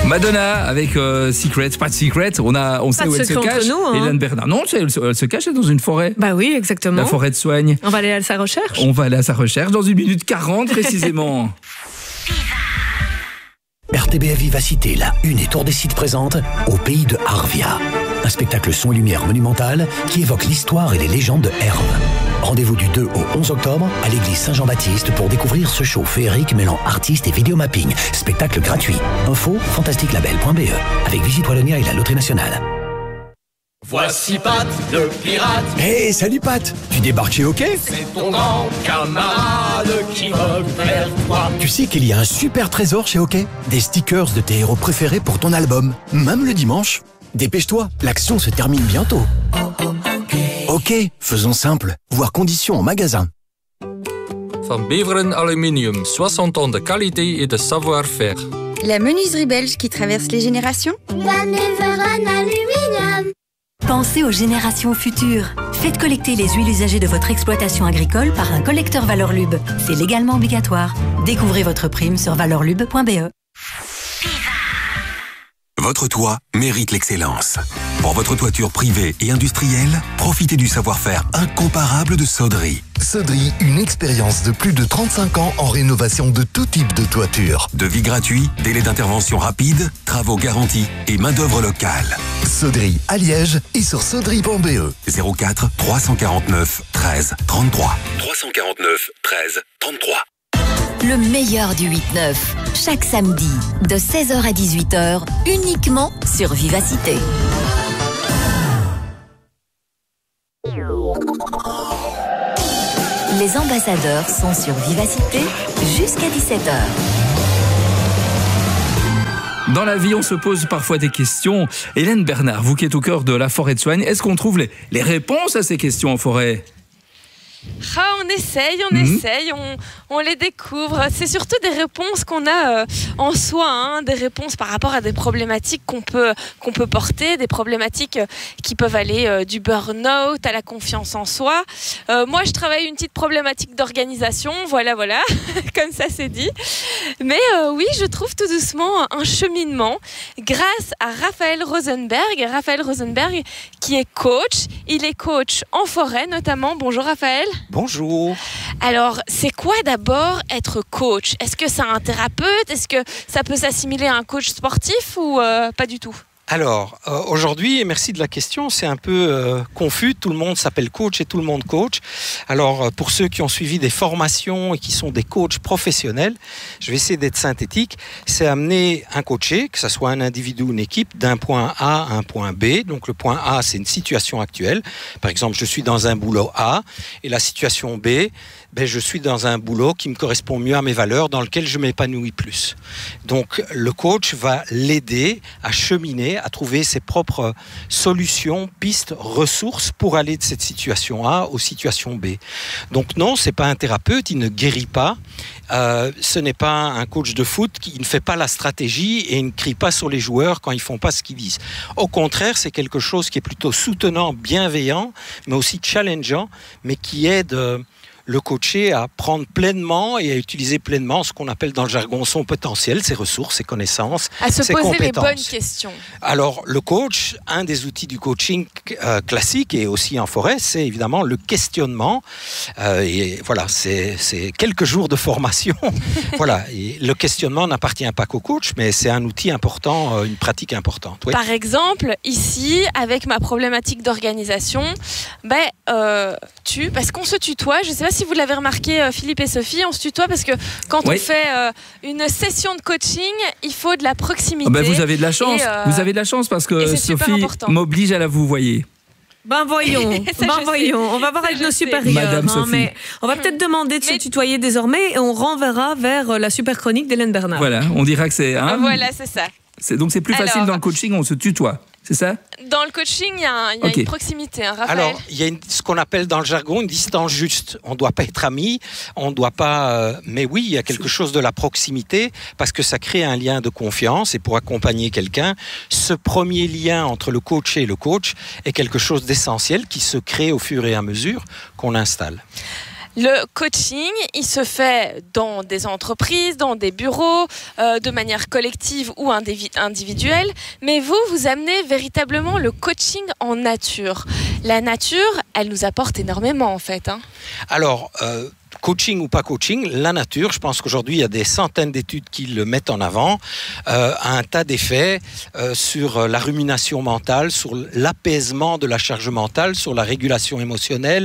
Madonna avec Secret, pas de secret, on sait où elle se cache. Hélène Bernard, non, elle se cache dans une forêt. Bah oui, exactement. La forêt de Soigne. On va aller à sa recherche. On va aller à sa recherche dans 1 minute 40 précisément. RTBF Vivacité, la Une et Tour des Sites présente Au pays de Arvia. Un spectacle son et lumière monumental qui évoque l'histoire et les légendes de Herve. Rendez-vous du 2 au 11 octobre à l'église Saint-Jean-Baptiste pour découvrir ce show féerique mêlant artistes et vidéomapping. Spectacle gratuit. Info fantasticlabel.be avec Visite Wallonia et la Loterie Nationale. Voici Pat, le pirate. Hey, salut Pat. Tu débarques chez OK? C'est ton grand camarade qui revient vers toi. Tu sais qu'il y a un super trésor chez OK? Des stickers de tes héros préférés pour ton album, même le dimanche. Dépêche-toi, l'action se termine bientôt. OK, faisons simple. Voir conditions en magasin. Van Beveren Aluminium, 60 ans de qualité et de savoir-faire. La menuiserie belge qui traverse les générations. Van Beveren Aluminium. Pensez aux générations futures. Faites collecter les huiles usagées de votre exploitation agricole par un collecteur Valorlub. C'est légalement obligatoire. Découvrez votre prime sur valorlub.be. Votre toit mérite l'excellence. Pour votre toiture privée et industrielle, profitez du savoir-faire incomparable de Sodri. Sodri, une expérience de plus de 35 ans en rénovation de tout type de toiture. Devis gratuit, délai d'intervention rapide, travaux garantis et main-d'œuvre locale. Sodri à Liège et sur sodri.be. 04 349 13 33. 349 13 33. Le meilleur du 8-9, chaque samedi, de 16h à 18h, uniquement sur Vivacité. Les ambassadeurs sont sur Vivacité jusqu'à 17h. Dans la vie, on se pose parfois des questions. Hélène Bernard, vous qui êtes au cœur de la forêt de Soigne, est-ce qu'on trouve les réponses à ces questions en forêt ? On essaye, on les découvre. C'est surtout des réponses qu'on a en soi, des réponses par rapport à des problématiques qu'on peut porter, des problématiques qui peuvent aller du burn-out à la confiance en soi. Moi, je travaille une petite problématique d'organisation, voilà, comme ça c'est dit. Mais oui, je trouve tout doucement un cheminement grâce à Raphaël Rosenberg qui est coach. Il est coach en forêt notamment. Bonjour Raphaël. Bonjour. Alors, c'est quoi d'abord être coach ? Est-ce que c'est un thérapeute ? Est-ce que ça peut s'assimiler à un coach sportif ou pas du tout ? Alors, aujourd'hui, et merci de la question, c'est un peu confus. Tout le monde s'appelle coach et tout le monde coach. Alors, pour ceux qui ont suivi des formations et qui sont des coachs professionnels, je vais essayer d'être synthétique. C'est amener un coaché, que ce soit un individu ou une équipe, d'un point A à un point B. Donc, le point A, c'est une situation actuelle. Par exemple, je suis dans un boulot A et la situation B, je suis dans un boulot qui me correspond mieux à mes valeurs, dans lequel je m'épanouis plus. Donc, le coach va l'aider à cheminer, à trouver ses propres solutions, pistes, ressources pour aller de cette situation A aux situations B. Donc non, c'est pas un thérapeute, il ne guérit pas. Ce n'est pas un coach de foot qui ne fait pas la stratégie et il ne crie pas sur les joueurs quand ils font pas ce qu'ils disent. Au contraire, c'est quelque chose qui est plutôt soutenant, bienveillant, mais aussi challengeant, mais qui aide le coacher à prendre pleinement et à utiliser pleinement ce qu'on appelle dans le jargon son potentiel, ses ressources, ses connaissances, ses compétences. À se poser les bonnes questions. Alors, le coach, un des outils du coaching classique et aussi en forêt, c'est évidemment le questionnement. Et voilà, c'est quelques jours de formation. Voilà, et le questionnement n'appartient pas qu'au coach, mais c'est un outil important, une pratique importante. Oui. Par exemple, ici, avec ma problématique d'organisation, parce qu'on se tutoie, je ne sais pas si vous l'avez remarqué, Philippe et Sophie, on se tutoie parce que quand on fait une session de coaching, il faut de la proximité. Vous avez de la chance, parce que Sophie m'oblige à la vous voyez. Voyons, on va voir avec nos supérieurs. Mais on va peut-être demander de se tutoyer désormais et on renverra vers la super chronique d'Hélène Bernard. Voilà, on dira que c'est... Voilà, c'est ça. Donc c'est plus facile dans le coaching, on se tutoie. C'est ça ? Dans le coaching, il y a une proximité, Raphaël. Alors, il y a ce qu'on appelle dans le jargon une distance juste. On ne doit pas être amis, on ne doit pas... mais oui, il y a quelque chose de la proximité parce que ça crée un lien de confiance et pour accompagner quelqu'un, ce premier lien entre le coach et le coach est quelque chose d'essentiel qui se crée au fur et à mesure qu'on installe. Le coaching, il se fait dans des entreprises, dans des bureaux, de manière collective ou individuelle. Mais vous amenez véritablement le coaching en nature. La nature, elle nous apporte énormément en fait. Alors, coaching ou pas coaching, la nature, je pense qu'aujourd'hui, il y a des centaines d'études qui le mettent en avant, a un tas d'effets sur la rumination mentale, sur l'apaisement de la charge mentale, sur la régulation émotionnelle,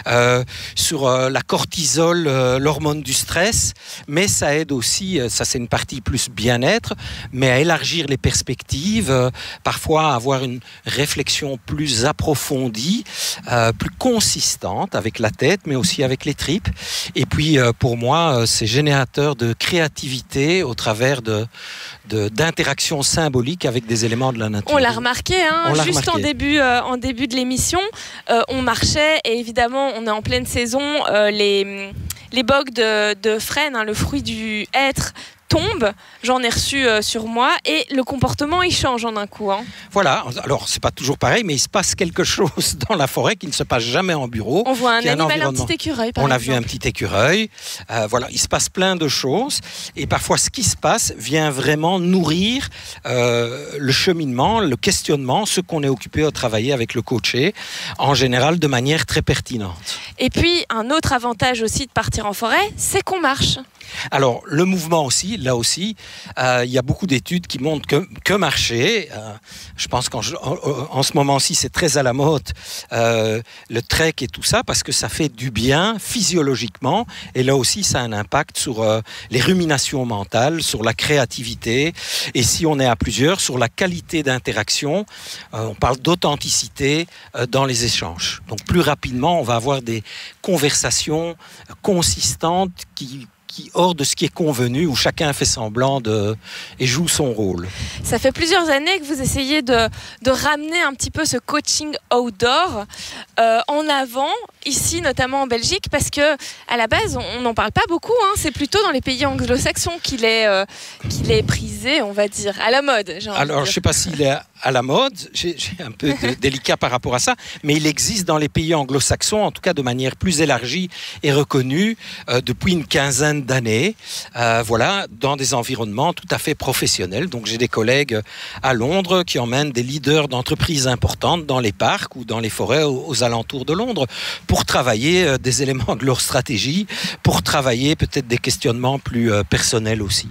sur la cortisol, l'hormone du stress, mais ça aide aussi, ça c'est une partie plus bien-être, mais à élargir les perspectives, parfois à avoir une réflexion plus approfondie, plus consistante avec la tête, mais aussi avec les tripes. Et puis, pour moi, c'est générateur de créativité au travers d'interactions symboliques avec des éléments de la nature. On l'a remarqué, juste en début de l'émission, on marchait et évidemment, on est en pleine saison, les bogues de frêne, le fruit du hêtre, tombe, j'en ai reçu sur moi et le comportement il change en un coup. Voilà, alors c'est pas toujours pareil, mais il se passe quelque chose dans la forêt qui ne se passe jamais en bureau. On voit un animal, un petit écureuil par exemple. On a vu un petit écureuil, voilà, il se passe plein de choses et parfois ce qui se passe vient vraiment nourrir le cheminement, le questionnement, ce qu'on est occupé à travailler avec le coaché, en général de manière très pertinente. Et puis un autre avantage aussi de partir en forêt, c'est qu'on marche. Alors, le mouvement aussi, là aussi, il y a beaucoup d'études qui montrent que marcher, je pense qu'en ce moment-ci, c'est très à la mode, le trek et tout ça, parce que ça fait du bien physiologiquement, et là aussi, ça a un impact sur les ruminations mentales, sur la créativité, et si on est à plusieurs, sur la qualité d'interaction, on parle d'authenticité dans les échanges. Donc, plus rapidement, on va avoir des conversations consistantes qui hors de ce qui est convenu, où chacun fait semblant et joue son rôle. Ça fait plusieurs années que vous essayez de ramener un petit peu ce coaching outdoor en avant, ici notamment en Belgique, parce que à la base, on n'en parle pas beaucoup. C'est plutôt dans les pays anglo-saxons qu'il est prisé, on va dire, à la mode. Alors, je ne sais pas s'il est à la mode, j'ai un peu délicat par rapport à ça, mais il existe dans les pays anglo-saxons, en tout cas de manière plus élargie et reconnue, depuis une quinzaine d'années, voilà, dans des environnements tout à fait professionnels. Donc j'ai des collègues à Londres qui emmènent des leaders d'entreprises importantes dans les parcs ou dans les forêts aux alentours de Londres pour travailler des éléments de leur stratégie, pour travailler peut-être des questionnements plus personnels aussi.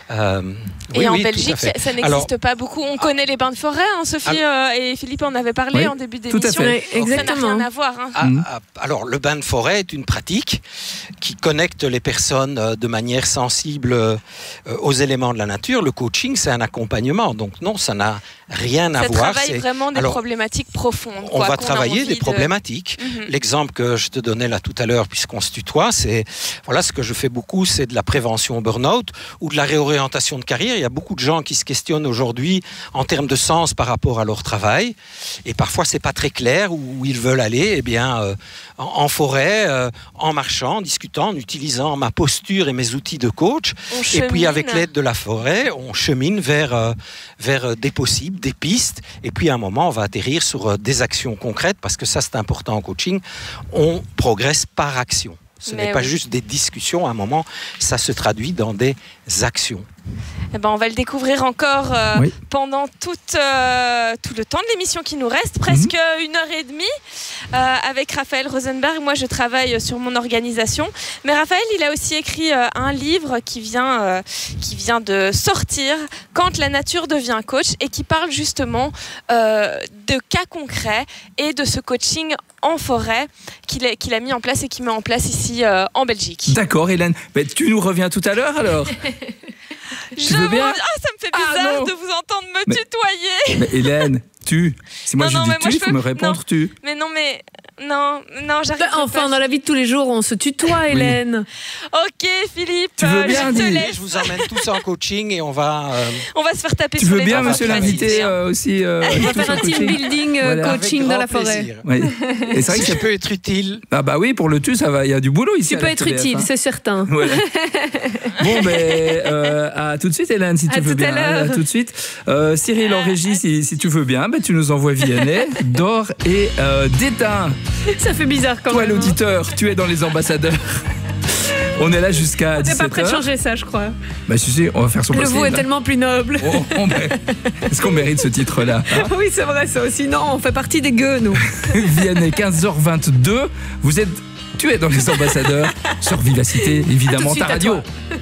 Et en Belgique, ça n'existe pas beaucoup. On connaît les bains de forêt, Sophie et Philippe en avaient parlé en début d'émission. Tout à fait. Exactement. Ça n'a rien à voir. Alors, le bain de forêt est une pratique qui connecte les personnes de manière sensible aux éléments de la nature. Le coaching, c'est un accompagnement. Donc non, ça n'a rien à voir. Ça travaille vraiment des problématiques profondes. On va travailler des problématiques. L'exemple que je te donnais là tout à l'heure, puisqu'on se tutoie, c'est voilà, ce que je fais beaucoup, c'est de la prévention burn-out ou de la réorientation de carrière. Il y a beaucoup de gens qui se questionnent aujourd'hui en termes de sens par rapport à leur travail. Et parfois, c'est pas très clair où ils veulent aller. Eh bien, en forêt, en marchant, en discutant, en utilisant ma posture et mes outils de coach. Et puis, avec l'aide de la forêt, on chemine vers des possibles, des pistes. Et puis, à un moment, on va atterrir sur des actions concrètes parce que ça, c'est important en coaching. On progresse par action. Ce n'est pas juste des discussions. À un moment, ça se traduit dans des actions. Eh ben, on va le découvrir encore pendant tout le temps de l'émission qui nous reste, presque 1h30 avec Raphaël Rosenberg. Moi, je travaille sur mon organisation. Mais Raphaël, il a aussi écrit un livre qui vient de sortir, Quand la nature devient coach, et qui parle justement de cas concrets et de ce coaching en forêt qu'il a mis en place et qu'il met en place ici en Belgique. D'accord, Hélène. Mais tu nous reviens tout à l'heure alors. Ça me fait bizarre de vous entendre me tutoyer. Mais Hélène, si moi je dis tu, il faut me répondre tu. Mais non, j'arrive pas. Enfin, dans la vie de tous les jours, on se tutoie, Hélène. Ok, Philippe, tu veux bien je te laisse. Je vous emmène tous en coaching et on va se faire taper sur les doigts. Tu veux bien, monsieur l'invité, aussi on va faire un team building coaching dans la forêt. Oui. Et c'est vrai que ça peut être utile. Ah bah oui, pour le tu, ça va, il y a du boulot ici. Tu peux être utile, c'est certain. Ouais. Bon, à tout de suite, Hélène, si tu veux bien. À tout de suite. Cyril en régie, si tu veux bien, tu nous envoies Vianney, Dor et Détain. Ça fait bizarre quand Toi, même. l'auditeur, tu es dans les ambassadeurs. On est là jusqu'à 17h. On n'est pas prêt de changer ça, je crois. Bah, si, on va faire son Le possible. vous est tellement plus noble. Est-ce qu'on mérite ce titre-là, hein? Oui, c'est vrai ça. Sinon, on fait partie des gueux, nous. Vianney, 15h22. Tu es dans les ambassadeurs sur Vivacité, évidemment, ta radio.